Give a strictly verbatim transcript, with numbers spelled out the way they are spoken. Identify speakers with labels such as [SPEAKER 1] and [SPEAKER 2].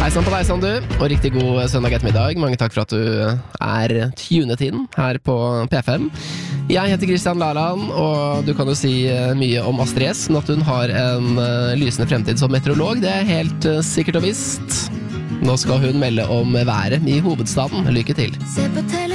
[SPEAKER 1] Hei sann på deg, sann du, og riktig god søndag ettermiddag. Mange takk for at du er tunet inn her på P fem. Jeg heter Kristian Laland, og du kan jo si mye om Astrid S, men at hun har en lysende fremtid som meteorolog, det er helt sikkert og visst. Nå skal hun melde om været i hovedstaden. Lykke til. Se på